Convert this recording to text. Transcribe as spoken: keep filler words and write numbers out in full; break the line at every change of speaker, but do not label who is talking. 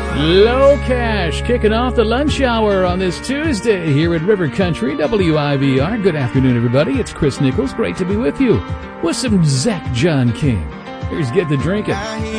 Low Cash kicking off the lunch hour on this Tuesday here at River Country, W I V R. Good afternoon, everybody. It's Chris Nichols. Great to be with you with some Zach John King. Here's Get the Drinkin'.